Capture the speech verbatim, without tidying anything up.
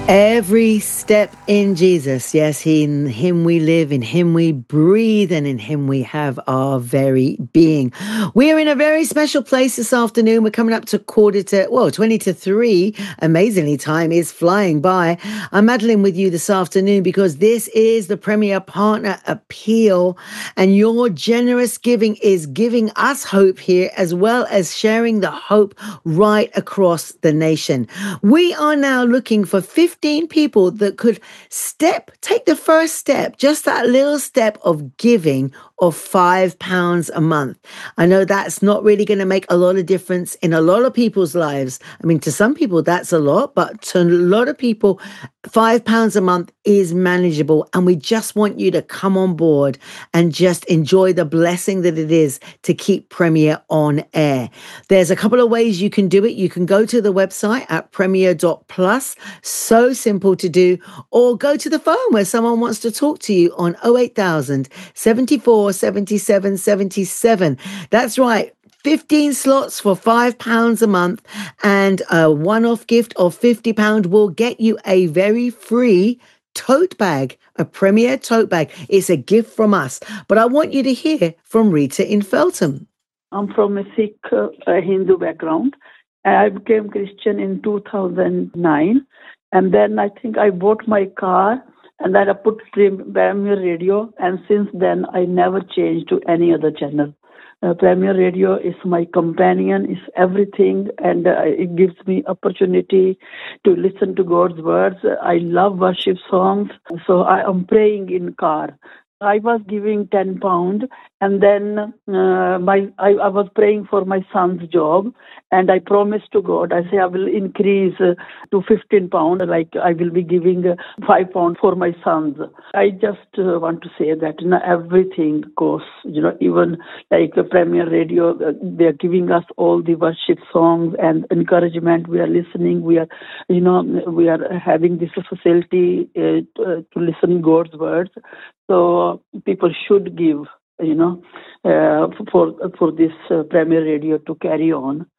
Every step in Jesus. Yes, he, in him we live, in him we breathe, and in him we have our very being. We're in a very special place this afternoon. We're coming up to quarter to, well, twenty to three. Amazingly, time is flying by. I'm Madeline with you this afternoon because this is the Premier Partner Appeal, and your generous giving is giving us hope here, as well as sharing the hope right across the nation. We are now looking for fifteen people that could step, take the first step, just that little step of giving of five pounds a month. I know that's not really going to make a lot of difference in a lot of people's lives. I mean, to some people that's a lot, but to a lot of people, five pounds a month is manageable. And we just want you to come on board and just enjoy the blessing that it is to keep Premier on air. There's a couple of ways you can do it. You can go to the website at premier dot plus. So simple to do. Or go to the phone where someone wants to talk to you on oh eight thousand, seventy-four, seventy-seven, seventy-seven. That's right. fifteen slots for five pounds a month, and a one-off gift of fifty pounds will get you a very free tote bag, a Premier tote bag. It's a gift from us. But I want you to hear from Rita in Feltham. I'm from a Sikh uh, Hindu background. I became Christian in two thousand nine. And then I think I bought my car and then I put Premier Radio. And since then, I never changed to any other channel. Uh, Premier Radio is my companion, is everything, and uh, it gives me opportunity to listen to God's words. I love worship songs, so I am praying in car. I was giving ten pounds, and then uh, my I, I was praying for my son's job, and I promised to God, I say I will increase uh, to fifteen pounds, like I will be giving uh, five pounds for my sons. I just uh, want to say that you know, everything goes, you know, even like uh, Premier Radio, uh, they are giving us all the worship songs and encouragement. We are listening, we are, you know, we are having this facility uh, to, to listen God's words. So people should give, you know, uh, for for this uh, Premier Radio to carry on.